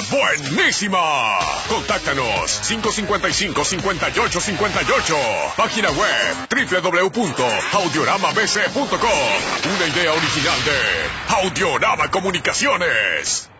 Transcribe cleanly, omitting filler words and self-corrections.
buenísima. Contáctanos 555-5858. Página web www.audioramabc.com. Una idea original de Audiorama Comunicaciones.